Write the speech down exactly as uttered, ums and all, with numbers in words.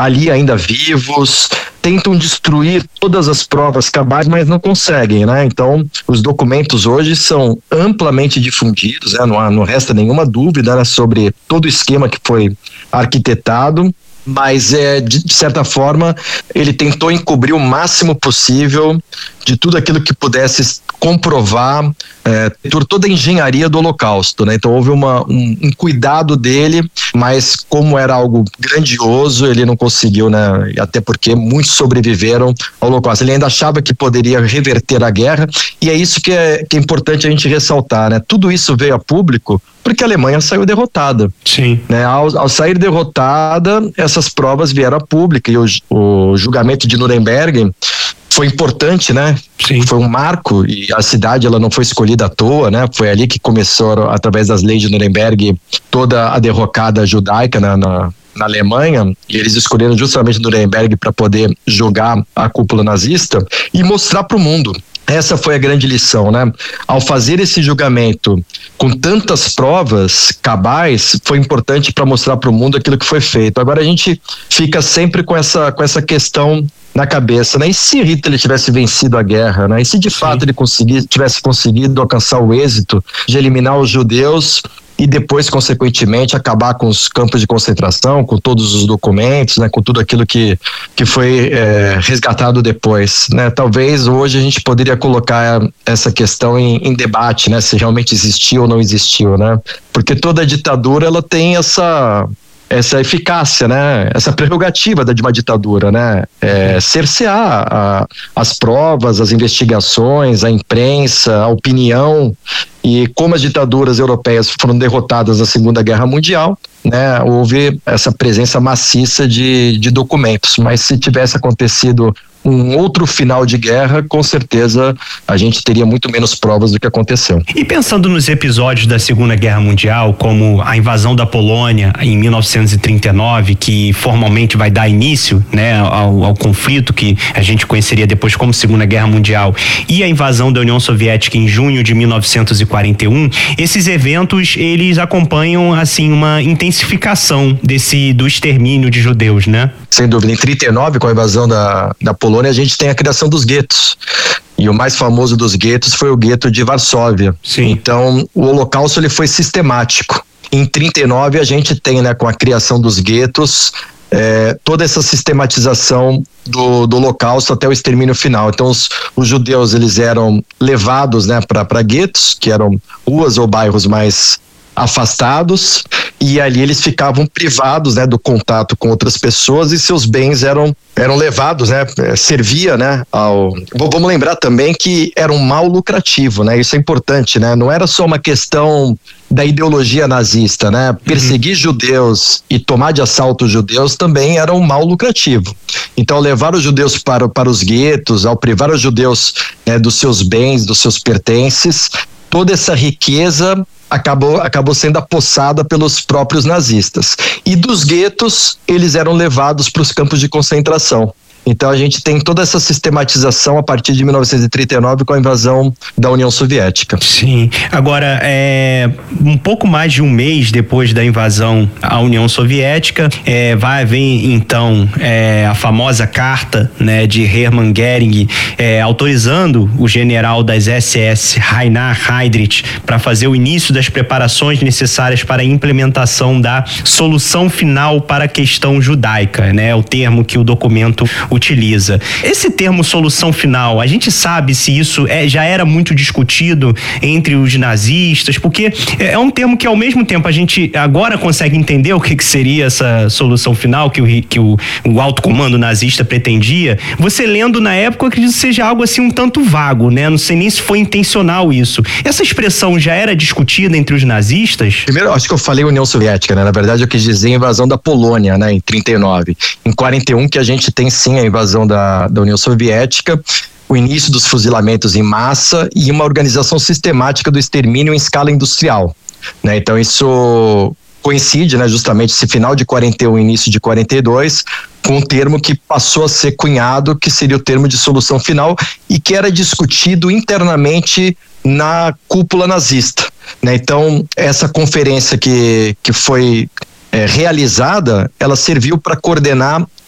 ali ainda vivos, tentam destruir todas as provas cabais, mas não conseguem, né? Então, os documentos hoje são amplamente difundidos, né? Não, há, não resta nenhuma dúvida, né, sobre todo o esquema que foi arquitetado, mas é, de, de certa forma ele tentou encobrir o máximo possível de tudo aquilo que pudesse comprovar é, por toda a engenharia do Holocausto, né? Então houve uma, um, um cuidado dele, mas como era algo grandioso, ele não conseguiu, né? Até porque muitos sobreviveram ao Holocausto. Ele ainda achava que poderia reverter a guerra, e é isso que é, que é importante a gente ressaltar, né? Tudo isso veio a público porque a Alemanha saiu derrotada. Sim. Né? Ao, ao sair derrotada, essas provas vieram a público, e o, o julgamento de Nuremberg foi importante, né? Sim. Foi um marco, e a cidade ela não foi escolhida à toa, né? Foi ali que começou, através das leis de Nuremberg, toda a derrocada judaica na, na, na Alemanha, e eles escolheram justamente Nuremberg para poder julgar a cúpula nazista e mostrar para o mundo. Essa foi a grande lição, né? Ao fazer esse julgamento com tantas provas cabais, foi importante para mostrar para o mundo aquilo que foi feito. Agora a gente fica sempre com essa, com essa questão na cabeça, né? E se Hitler tivesse vencido a guerra, né? E se de Sim. fato ele consegui, tivesse conseguido alcançar o êxito de eliminar os judeus e depois, consequentemente, acabar com os campos de concentração, com todos os documentos, né, com tudo aquilo que, que foi é, resgatado depois, né? Talvez hoje a gente poderia colocar essa questão em, em debate, né, se realmente existiu ou não existiu, né? Porque toda ditadura ela tem essa essa eficácia, né? Essa prerrogativa de uma ditadura, né? É, cercear a, as provas, as investigações, a imprensa, a opinião. E como as ditaduras europeias foram derrotadas na Segunda Guerra Mundial, né, houve essa presença maciça de, de documentos. Mas se tivesse acontecido um outro final de guerra, com certeza a gente teria muito menos provas do que aconteceu. E pensando nos episódios da Segunda Guerra Mundial, como a invasão da Polônia em mil novecentos e trinta e nove, que formalmente vai dar início, né, ao, ao conflito que a gente conheceria depois como Segunda Guerra Mundial, e a invasão da União Soviética em junho de mil novecentos e quarenta e um, esses eventos eles acompanham assim uma intensificação desse do extermínio de judeus, né? Sem dúvida. Em trinta e nove, com a invasão da, da Polônia, a gente tem a criação dos guetos. E o mais famoso dos guetos foi o gueto de Varsóvia. Sim. Então, o Holocausto ele foi sistemático. Em trinta e nove, a gente tem, né, com a criação dos guetos, é, toda essa sistematização do, do Holocausto até o extermínio final. Então, os, os judeus eles eram levados, né, para guetos, que eram ruas ou bairros mais afastados, e ali eles ficavam privados, né, do contato com outras pessoas, e seus bens eram eram levados, né, servia, né, ao... Vamos lembrar também que era um mal lucrativo, né, isso é importante, né, não era só uma questão da ideologia nazista, né, perseguir uhum. judeus e tomar de assalto os judeus também era um mal lucrativo. Então, levar os judeus para, para os guetos, ao privar os judeus, né, dos seus bens, dos seus pertences, toda essa riqueza acabou, acabou sendo apossada pelos próprios nazistas. E dos guetos, eles eram levados para os campos de concentração. Então a gente tem toda essa sistematização a partir de mil novecentos e trinta e nove com a invasão da União Soviética. Sim. Agora, é, um pouco mais de um mês depois da invasão à União Soviética, é, vai haver então é, a famosa carta, né, de Hermann Göring, é, autorizando o general das S S Reinhard Heydrich para fazer o início das preparações necessárias para a implementação da solução final para a questão judaica, né, o termo que o documento utiliza. Esse termo solução final, a gente sabe se isso é, já era muito discutido entre os nazistas, porque é um termo que ao mesmo tempo a gente agora consegue entender o que, que seria essa solução final que, o, que o, o alto comando nazista pretendia. Você lendo na época, eu acredito que seja algo assim um tanto vago, né? Não sei nem se foi intencional isso. Essa expressão já era discutida entre os nazistas? Primeiro, acho que eu falei União Soviética, né? Na verdade, eu quis dizer a invasão da Polônia, né? Em trinta e nove. Em quarenta e um, que a gente tem sim a invasão da, da União Soviética, o início dos fuzilamentos em massa e uma organização sistemática do extermínio em escala industrial, né? Então isso coincide, né, justamente esse final de quarenta e um, início de quarenta e dois, com um termo que passou a ser cunhado, que seria o termo de solução final e que era discutido internamente na cúpula nazista, né? Então essa conferência que, que foi É, realizada, ela serviu para coordenar